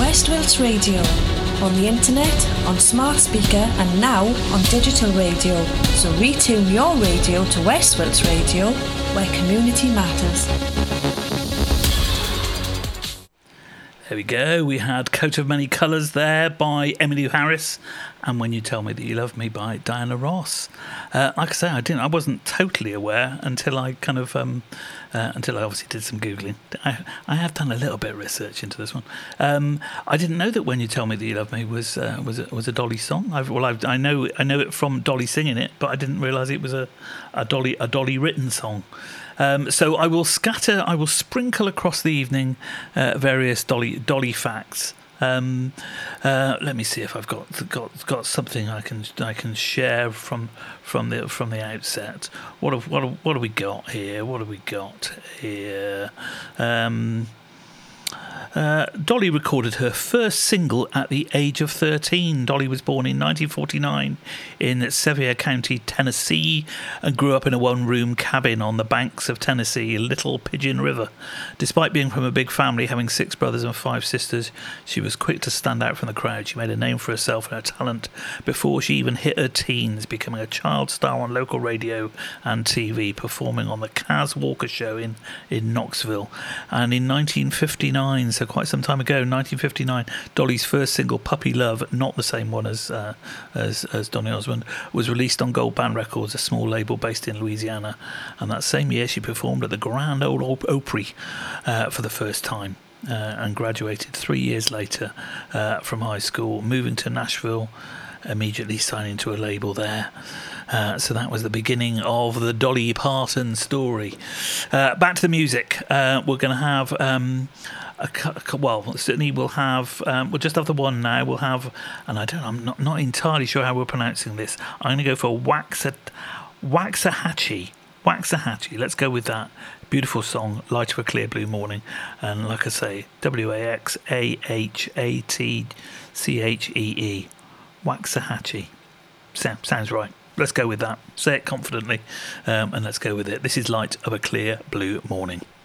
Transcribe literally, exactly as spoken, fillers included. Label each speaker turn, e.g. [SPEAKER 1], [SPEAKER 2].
[SPEAKER 1] West Wilts Radio. On the internet, on smart speaker and now on digital radio. So retune your radio to West Wilts Radio, where community matters.
[SPEAKER 2] There we go. We had Coat of Many Colours there by Emmylou Harris, and When You Tell Me That You Love Me by Diana Ross. Uh, like I say, I didn't. I wasn't totally aware until I kind of um, uh, until I obviously did some googling. I I have done a little bit of research into this one. Um, I didn't know that When You Tell Me That You Love Me was uh, was a, was a Dolly song. I've, well, I've, I know I know it from Dolly singing it, but I didn't realise it was a, a Dolly a Dolly written song. Um, so I will scatter, I will sprinkle across the evening uh, various Dolly Dolly facts. Um, uh, let me see if I've got got got something I can I can share from from the from the outset. What have what have, what have we got here? What have we got here? Um, Uh, Dolly recorded her first single at the age of thirteen. Dolly was born in nineteen forty-nine in Sevier County, Tennessee, and grew up in a one-room cabin on the banks of Tennessee, Little Pigeon River. Despite being from a big family, having six brothers and five sisters, she was quick to stand out from the crowd. She made a name for herself and her talent before she even hit her teens, becoming a child star on local radio and T V, performing on the Kaz Walker Show in, in Knoxville. And in nineteen fifty-nine, so quite some time ago, nineteen fifty-nine, Dolly's first single, Puppy Love, not the same one as uh, as, as Donny Osmond, was released on Gold Band Records, a small label based in Louisiana. And that same year, she performed at the Grand Ole Opry uh, for the first time uh, and graduated three years later uh, from high school, moving to Nashville, immediately signing to a label there. Uh, so that was the beginning of the Dolly Parton story. Uh, back to the music. Uh, we're going to have... Um, A, a, well, certainly we'll have. Um, we'll just have the one now. We'll have, and I don't. I'm not not entirely sure how we're pronouncing this. I'm going to go for Waxa, Waxahachie, Waxahachie. Let's go with that. Beautiful song, Light of a Clear Blue Morning, and like I say, W A X A H A T C H E E, Waxahachie. Sounds right. Let's go with that. Say it confidently, um, and let's go with it. This is Light of a Clear Blue Morning.